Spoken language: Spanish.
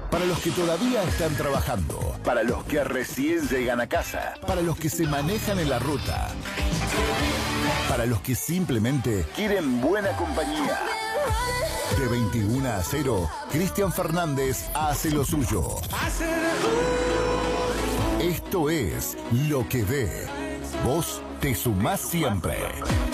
Para los que todavía están trabajando, para los que recién llegan a casa, para los que se manejan en la ruta, para los que simplemente quieren buena compañía. De 21 a 0, Cristian Fernández hace lo suyo. Esto es Lo que ve. Vos te sumás siempre.